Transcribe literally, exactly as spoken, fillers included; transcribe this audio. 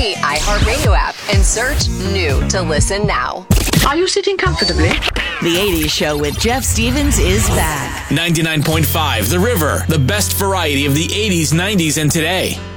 free iHeartRadio app and search New to listen now. Are you sitting comfortably? The eighties Show with Jeff Stevens is back. ninety-nine point five The River, the best variety of the eighties, nineties, and today.